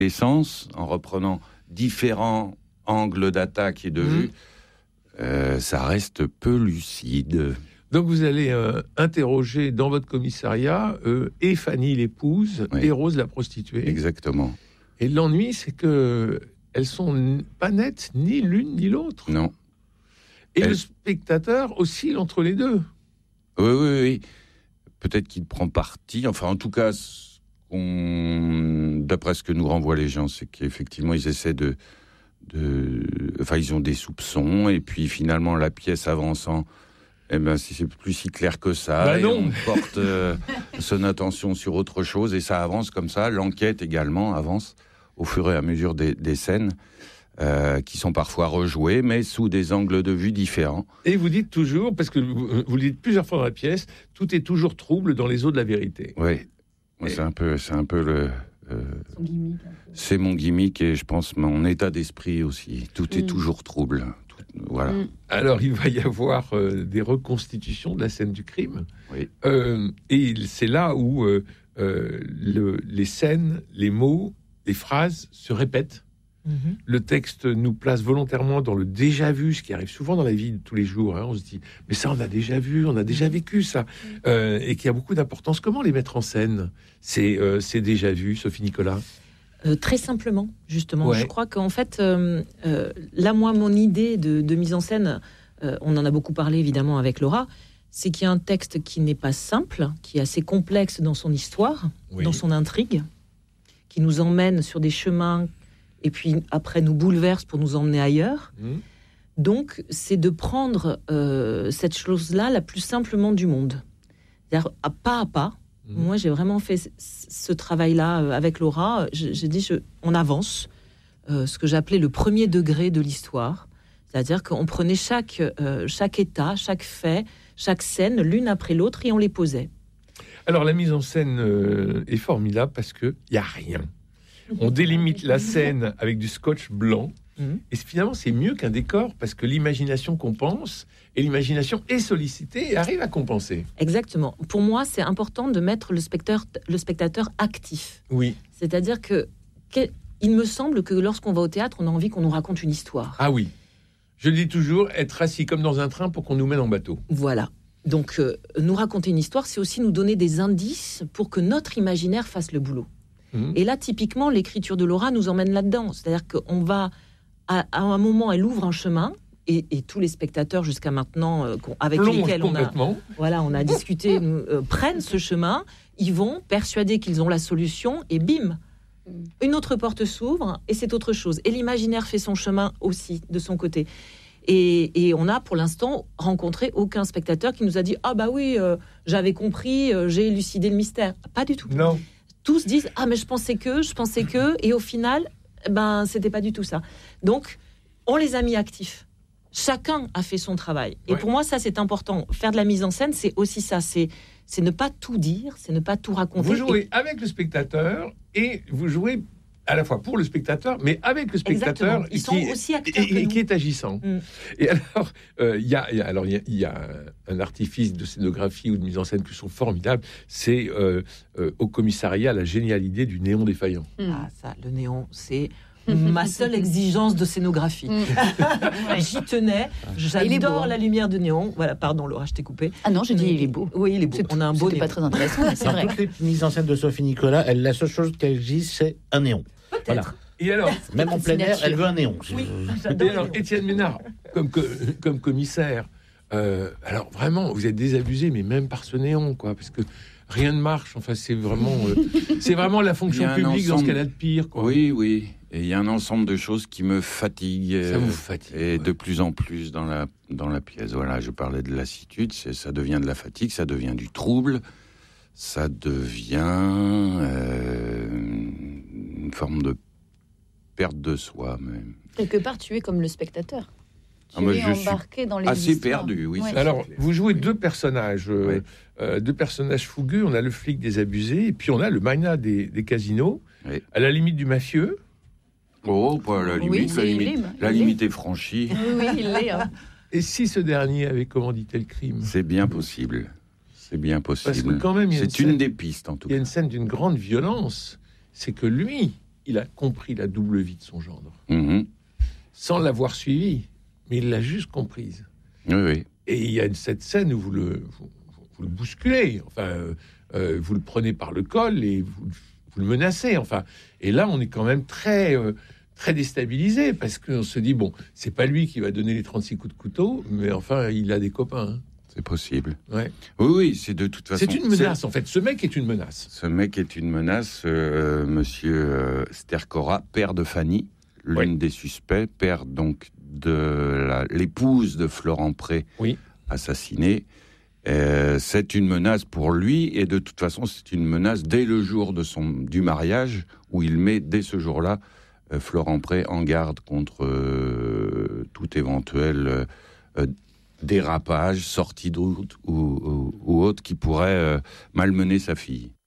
les sens, en reprenant différents angles d'attaque et de vue, ça reste peu lucide. Donc vous allez interroger dans votre commissariat et Fanny l'épouse et Rose la prostituée. Exactement. Et l'ennui, c'est que elles sont pas nettes, ni l'une ni l'autre. Non. Et le spectateur oscille entre les deux. Oui. Peut-être qu'il prend parti. Enfin, en tout cas, d'après ce que nous renvoient les gens, c'est qu'effectivement, ils essaient Enfin, ils ont des soupçons. Et puis, finalement, la pièce avançant, c'est plus si clair que ça. Et on porte son attention sur autre chose. Et ça avance comme ça. L'enquête également avance au fur et à mesure des scènes. Qui sont parfois rejoués, mais sous des angles de vue différents. Et vous dites toujours, parce que vous le dites plusieurs fois dans la pièce, tout est toujours trouble dans les eaux de la vérité. Oui, c'est un peu le... Son gimmick. C'est mon gimmick et je pense mon état d'esprit aussi. Tout est toujours trouble. Voilà. Alors, il va y avoir des reconstitutions de la scène du crime. Oui. Et c'est là où les scènes, les mots, les phrases se répètent. Le texte nous place volontairement dans le déjà-vu, ce qui arrive souvent dans la vie de tous les jours. On se dit, mais ça, on a déjà vu, on a déjà vécu ça. Et qui a beaucoup d'importance. Comment les mettre en scène, ces déjà-vus, Sophie Nicolas ? Très simplement, justement. Ouais. Je crois qu'en fait, là, moi, mon idée de mise en scène, on en a beaucoup parlé, évidemment, avec Laura, c'est qu'il y a un texte qui n'est pas simple, qui est assez complexe dans son histoire, dans son intrigue, qui nous emmène sur des chemins et puis après nous bouleverse pour nous emmener ailleurs. Donc, c'est de prendre cette chose-là la plus simplement du monde. C'est-à-dire, pas à pas. Moi, j'ai vraiment fait ce travail-là avec Laura. J'ai dit, on avance, ce que j'appelais le premier degré de l'histoire. C'est-à-dire qu'on prenait chaque état, chaque fait, chaque scène, l'une après l'autre, et on les posait. Alors, la mise en scène est formidable parce qu'il n'y a rien. On délimite la scène avec du scotch blanc. Et finalement, c'est mieux qu'un décor parce que l'imagination compense et l'imagination est sollicitée et arrive à compenser. Exactement. Pour moi, c'est important de mettre le spectateur actif. Oui. C'est-à-dire il me semble que lorsqu'on va au théâtre, on a envie qu'on nous raconte une histoire. Ah oui. Je le dis toujours, être assis comme dans un train pour qu'on nous mène en bateau. Voilà. Donc, nous raconter une histoire, c'est aussi nous donner des indices pour que notre imaginaire fasse le boulot. Et là, typiquement, l'écriture de Laura nous emmène là-dedans. C'est-à-dire qu'on va, à un moment, elle ouvre un chemin, et tous les spectateurs jusqu'à maintenant, avec lesquels on a discuté, prennent ce chemin, ils vont persuadés qu'ils ont la solution, et bim, une autre porte s'ouvre, et c'est autre chose. Et l'imaginaire fait son chemin aussi, de son côté. Et on a, pour l'instant, rencontré aucun spectateur qui nous a dit « Ah bah oui, j'avais compris, j'ai élucidé le mystère ». Pas du tout. Non. Tous disent « Ah mais je pensais que », et au final, c'était pas du tout ça. Donc, on les a mis actifs. Chacun a fait son travail. Et pour moi, ça, c'est important. Faire de la mise en scène, c'est aussi ça. C'est ne pas tout dire, c'est ne pas tout raconter. Vous jouez avec le spectateur et vous jouez à la fois pour le spectateur, mais avec le spectateur aussi acteurs qui est agissant. Et alors, il y a un artifice de scénographie ou de mise en scène qui sont formidables. C'est au commissariat la géniale idée du néon défaillant. Ah ça, le néon, c'est ma seule exigence de scénographie. J'y tenais. J'adore la lumière de néon. Voilà, pardon Laura, je t'ai coupé. Ah non, j'ai dit il est beau. Oui, il est beau. On a un beau néon. Pas très intéressant, mais c'est Dans vrai. toutes les mises en scène de Sophie Nicolas, la seule chose qu'elle dit, c'est un néon. Peut-être. Voilà. Et alors, même en plein air, elle veut un néon. Oui, et alors, Étienne Ménard, comme commissaire, alors vraiment, vous êtes désabusé, mais même par ce néon, quoi, parce que rien ne marche. Enfin, c'est vraiment la fonction publique dans ce qu'elle a de pire, quoi. Oui. Et il y a un ensemble de choses qui me fatiguent. Ça vous fatigue. Et de plus en plus dans la pièce. Voilà, je parlais de lassitude, ça devient de la fatigue, ça devient du trouble, ça devient une forme de perte de soi même. Quelque part, tu es comme le spectateur. Tu je es embarqué dans les assez histoires. perdu, oui. Ouais. Alors, vous jouez deux personnages fougueux. On a le flic désabusé, et puis on a le magnat des casinos, à la limite du mafieux. Oh, pas la limite, la limite est franchie. Oui, il l'est. Hein. Et si ce dernier avait commandité le crime ? C'est bien possible. C'est bien possible. Parce que quand même, c'est une des pistes, en tout cas. Il y a une scène d'une grande violence. C'est que lui, il a compris la double vie de son gendre. Sans l'avoir suivi, mais il l'a juste comprise. Oui. Et il y a cette scène où vous le bousculez, vous le prenez par le col et vous le menacez. Et là, on est quand même très déstabilisé parce qu'on se dit, bon, c'est pas lui qui va donner les 36 coups de couteau, mais il a des copains. C'est possible. Ouais. Oui, c'est de toute façon... C'est une menace, en fait. Ce mec est une menace. Ce mec est une menace. Monsieur Stercora, père de Fanny, l'une des suspects, père donc de l'épouse de Florent Pré, assassinée. C'est une menace pour lui, et de toute façon, c'est une menace dès le jour du mariage, où il met, dès ce jour-là, Florent Pré en garde contre tout éventuel dérapage, sortie de route ou autre qui pourrait malmener sa fille.